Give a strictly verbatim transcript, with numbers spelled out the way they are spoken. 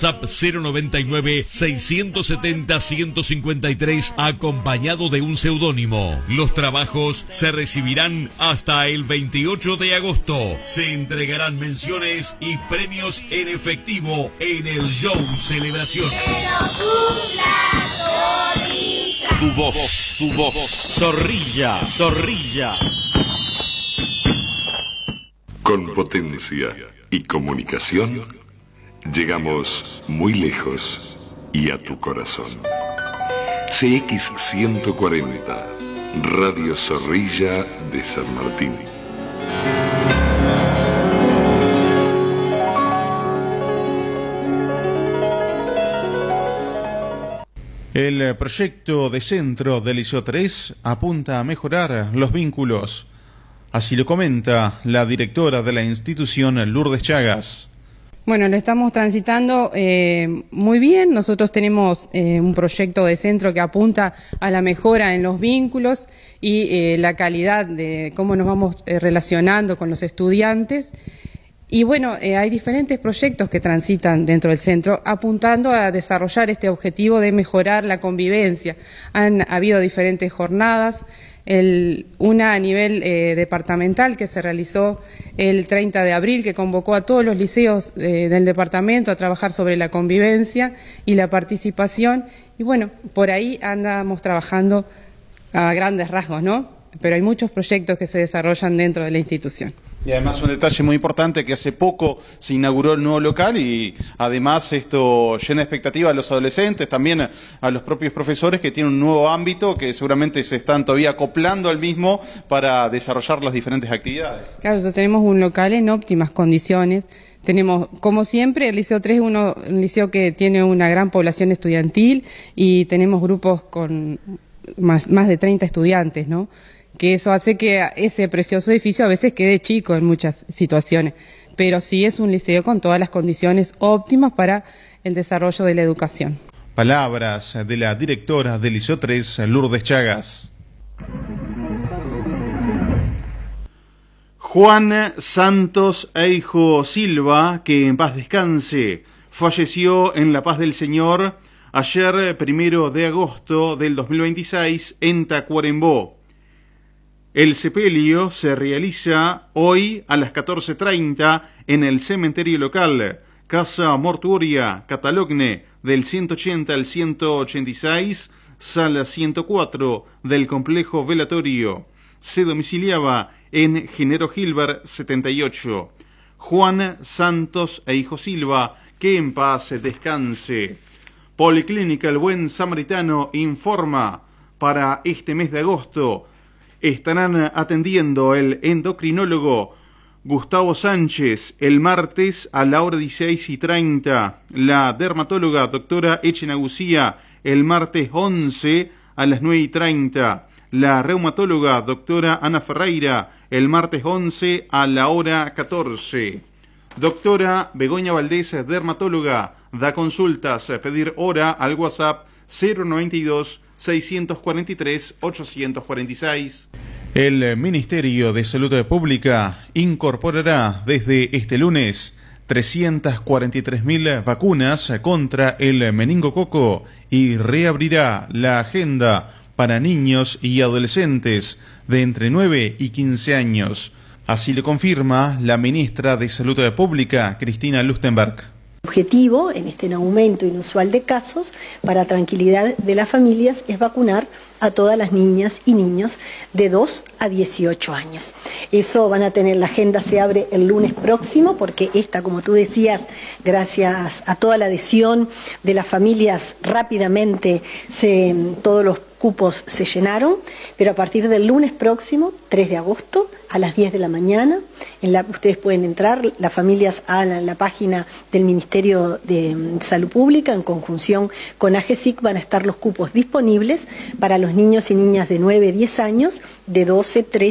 WhatsApp cero noventa y nueve, seiscientos setenta, ciento cincuenta y tres, acompañado de un seudónimo. Los trabajos se recibirán hasta el veintiocho de agosto. Se entregarán menciones y premios en efectivo en el show celebración. Tu voz, tu voz, Zorrilla, Zorrilla. Con potencia y comunicación, llegamos muy lejos y a tu corazón. C X ciento cuarenta, Radio Zorrilla de San Martín. El proyecto de centro del Liceo tres apunta a mejorar los vínculos. Así lo comenta la directora de la institución, Lourdes Chagas. Bueno, lo estamos transitando eh, muy bien. Nosotros tenemos eh, un proyecto de centro que apunta a la mejora en los vínculos y eh, la calidad de cómo nos vamos eh, relacionando con los estudiantes. Y bueno, eh, hay diferentes proyectos que transitan dentro del centro apuntando a desarrollar este objetivo de mejorar la convivencia. Han habido diferentes jornadas, el, una a nivel eh, departamental que se realizó el treinta de abril, que convocó a todos los liceos eh, del departamento a trabajar sobre la convivencia y la participación. Y bueno, por ahí andamos trabajando a grandes rasgos, ¿no? Pero hay muchos proyectos que se desarrollan dentro de la institución. Y además un detalle muy importante, que hace poco se inauguró el nuevo local y además esto llena expectativa a los adolescentes, también a los propios profesores, que tienen un nuevo ámbito que seguramente se están todavía acoplando al mismo para desarrollar las diferentes actividades. Claro, nosotros tenemos un local en óptimas condiciones. Tenemos, como siempre, el Liceo tres es uno, un liceo que tiene una gran población estudiantil y tenemos grupos con más, más de treinta estudiantes, ¿no? Que eso hace que ese precioso edificio a veces quede chico en muchas situaciones, pero sí es un liceo con todas las condiciones óptimas para el desarrollo de la educación. Palabras de la directora del Liceo tres, Lourdes Chagas. Juan Santos Eijo Silva, que en paz descanse, falleció en la paz del Señor ayer primero de agosto del dos mil veintiséis en Tacuarembó. El sepelio se realiza hoy a las catorce treinta en el cementerio local, Casa Mortuoria Catalogne, del ciento ochenta al ciento ochenta y seis, sala ciento cuatro del complejo velatorio. Se domiciliaba en Genero Gilbert setenta y ocho. Juan Santos Eijo Silva, que en paz descanse. Policlínica El Buen Samaritano informa: para este mes de agosto estarán atendiendo el endocrinólogo Gustavo Sánchez el martes a la hora dieciséis y treinta, la dermatóloga doctora Echenagucía el martes once a las nueve y treinta, la reumatóloga doctora Ana Ferreira el martes once a la hora catorce. Doctora Begoña Valdés, dermatóloga, da consultas, pedir hora al WhatsApp cero noventa y dos, seiscientos cuarenta y tres, ochocientos cuarenta y seis. El Ministerio de Salud Pública incorporará desde este lunes trescientas cuarenta y tres mil vacunas contra el meningococo y reabrirá la agenda para niños y adolescentes de entre nueve y quince años. Así lo confirma la ministra de Salud Pública, Cristina Lustenberg. El objetivo, en este aumento inusual de casos, para tranquilidad de las familias, es vacunar a todas las niñas y niños de dos a dieciocho años. Eso van a tener, la agenda se abre el lunes próximo, porque esta, como tú decías, gracias a toda la adhesión de las familias, rápidamente se, todos los cupos se llenaron, pero a partir del lunes próximo, tres de agosto, a las diez de la mañana, en la, ustedes pueden entrar, las familias, a la, la página del Ministerio de Salud Pública, en conjunción con AGESIC, van a estar los cupos disponibles para los niños y niñas de nueve a diez años, de doce, trece,